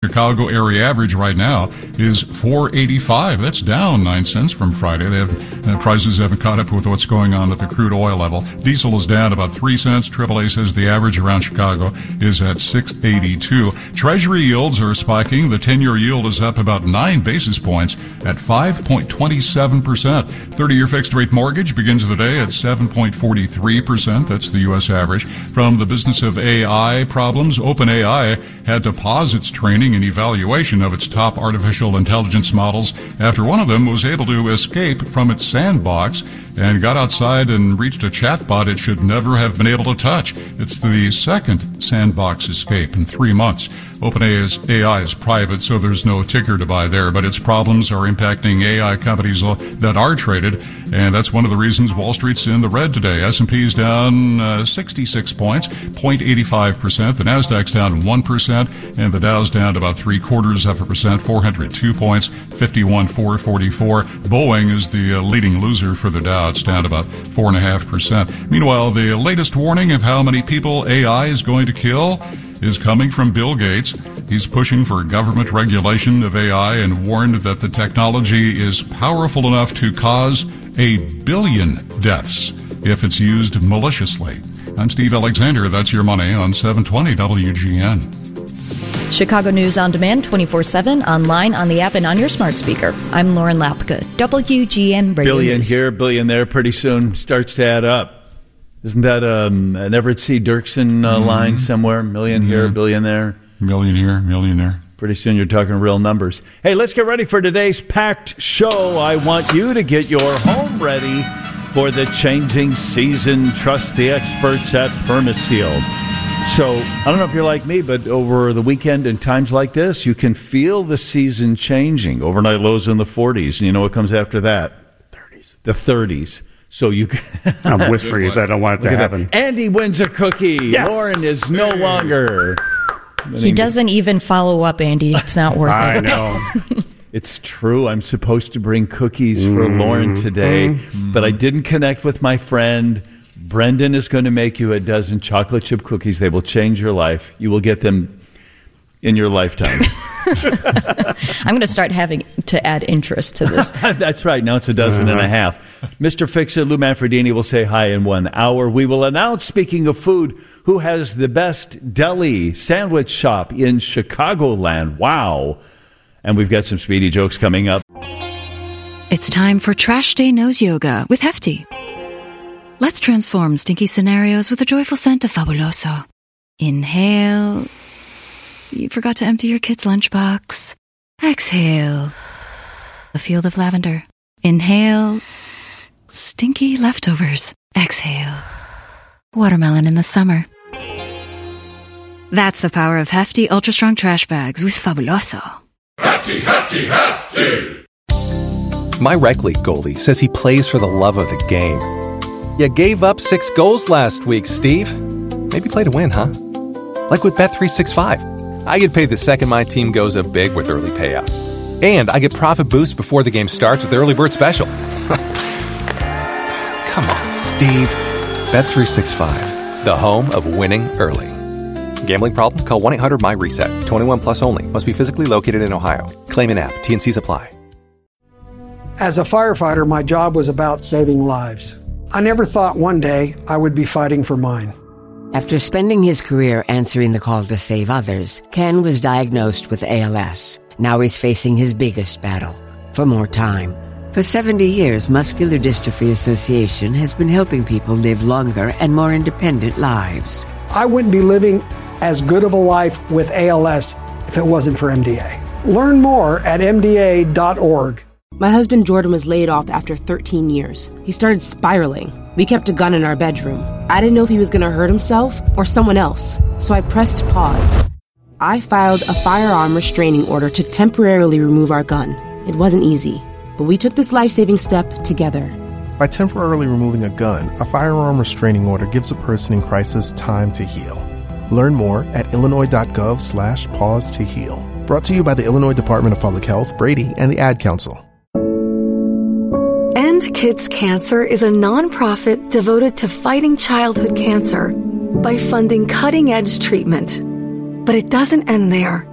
Chicago area average right now is $4.85. That's down 9 cents from Friday. Prices haven't caught up with what's going on at the crude oil level. Diesel is down about 3 cents. AAA says the average around Chicago is at $6.82. Treasury yields are spiking. The 10-year yield is up about 9 basis points at 5.27%. 30-year fixed-rate mortgage begins the day at 7.43%. That's the U.S. average. From the business of AI problems, OpenAI had to pause its training and evaluation of its top artificial intelligence models after one of them was able to escape from its sandbox and got outside and reached a chatbot it should never have been able to touch. It's the second sandbox escape in 3 months. OpenAI's AI is private, so there's no ticker to buy there, but its problems are impacting AI companies that are traded, and that's one of the reasons Wall Street's in the red today. S&P's down 66 points, 0.85%. The Nasdaq's down 1%, and the Dow's down about 0.75%, 402 points, 51,444. Boeing is the leading loser for the Dow. It's down about 4.5%. Meanwhile, the latest warning of how many people AI is going to kill is coming from Bill Gates. He's pushing for government regulation of AI and warned that the technology is powerful enough to cause 1 billion deaths if it's used maliciously. I'm Steve Alexander. That's your money on 720 WGN. Chicago News on Demand 24/7, online, on the app, and on your smart speaker. I'm Lauren Lapka, WGN Radio Billion News. here, billion there, pretty soon starts to add up. Isn't that an Everett C. Dirksen line somewhere? Million here, billion there. Million here, million there. Pretty soon you're talking real numbers. Hey, let's get ready for today's packed show. I want you to get your home ready for the changing season. Trust the experts at Permaseal. So, I don't know if you're like me, but over the weekend and times like this, you can feel the season changing. Overnight lows in the 40s. And you know what comes after that? 30s. The 30s. So you can... I'm whispering because I don't want it to happen. Andy wins a cookie. Yes. Lauren is no longer... He doesn't even follow up, Andy. It's not worth it. I know. It's true. I'm supposed to bring cookies for Lauren today, but I didn't connect with my friend. Brendan is going to make you a dozen chocolate chip cookies. They will change your life. You will get them in your lifetime. I'm going to start having to add interest to this. That's right. Now it's a dozen and a half. Mr. Fix-It, Lou Manfredini, will say hi in 1 hour. We will announce, speaking of food, who has the best deli sandwich shop in Chicagoland. Wow. And we've got some speedy jokes coming up. It's time for Trash Day Nose Yoga with Hefty. Let's transform stinky scenarios with a joyful scent of Fabuloso. Inhale. You forgot to empty your kid's lunchbox. Exhale. A field of lavender. Inhale. Stinky leftovers. Exhale. Watermelon in the summer. That's the power of Hefty Ultra Strong Trash Bags with Fabuloso. Hefty, Hefty, Hefty! My rec league goalie says he plays for the love of the game. You gave up 6 goals last week, Steve. Maybe play to win, huh? Like with Bet365. I get paid the second my team goes up big with early payout. And I get profit boost before the game starts with Early Bird Special. Come on, Steve. Bet365, the home of winning early. Gambling problem? Call 1-800-MY-RESET. 21 plus only. Must be physically located in Ohio. Claim in app. T&Cs apply. As a firefighter, my job was about saving lives. I never thought one day I would be fighting for mine. After spending his career answering the call to save others, Ken was diagnosed with ALS. Now he's facing his biggest battle, for more time. For 70 years, Muscular Dystrophy Association has been helping people live longer and more independent lives. I wouldn't be living as good of a life with ALS if it wasn't for MDA. Learn more at MDA.org. My husband Jordan was laid off after 13 years. He started spiraling. We kept a gun in our bedroom. I didn't know if he was going to hurt himself or someone else, so I pressed pause. I filed a firearm restraining order to temporarily remove our gun. It wasn't easy, but we took this life-saving step together. By temporarily removing a gun, a firearm restraining order gives a person in crisis time to heal. Learn more at illinois.gov/pause to heal. Brought to you by the Illinois Department of Public Health, Brady, and the Ad Council. End Kids Cancer is a nonprofit devoted to fighting childhood cancer by funding cutting-edge treatment. But it doesn't end there.